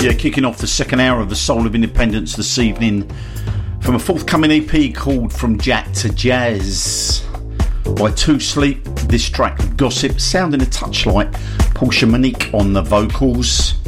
Kicking off the second hour of the Soul of Independence this evening from a forthcoming EP called From Jack to Jazz by Two Sleep. This track, Gossip, sounding a touch like Portia Monique on the vocals.